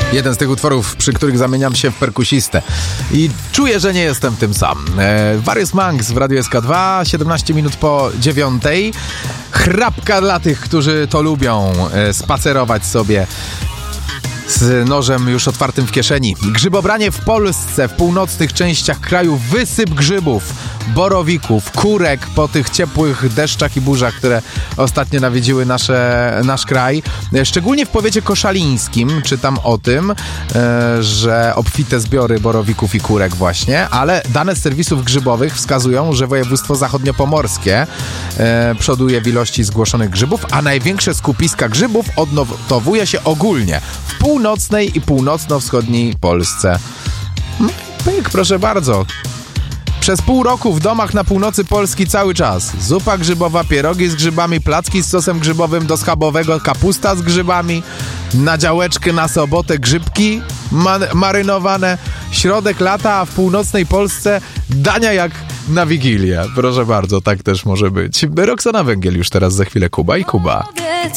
Jeden z tych utworów, przy których zamieniam się w perkusistę. I czuję, że nie jestem tym sam. Various Monks w Radiu SK2, 17 minut po 9. Chrapka dla tych, którzy to lubią. Spacerować sobie z nożem już otwartym w kieszeni. Grzybobranie w Polsce, w północnych częściach kraju, wysyp grzybów, borowików, kurek po tych ciepłych deszczach i burzach, które ostatnio nawiedziły nasz kraj. Szczególnie w powiecie koszalińskim czytam o tym, że obfite zbiory borowików i kurek właśnie, ale dane z serwisów grzybowych wskazują, że województwo zachodniopomorskie przoduje w ilości zgłoszonych grzybów, a największe skupiska grzybów odnotowuje się ogólnie w północnej i północno-wschodniej Polsce. Pyk, proszę bardzo. Przez pół roku w domach na północy Polski cały czas. Zupa grzybowa, pierogi z grzybami, placki z sosem grzybowym do schabowego, kapusta z grzybami, na działeczkę na sobotę grzybki marynowane. Środek lata, a w północnej Polsce dania jak na Wigilię. Proszę bardzo, tak też może być. Roxana Węgiel już teraz za chwilę. Kuba i Kuba. Mogę